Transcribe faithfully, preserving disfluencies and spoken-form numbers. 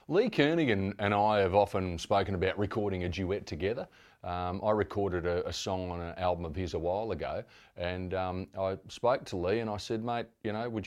Lee Kernaghan and I have often spoken about recording a duet together. Um, I recorded a, a song on an album of his a while ago, and um, I spoke to Lee and I said, mate, you know, would you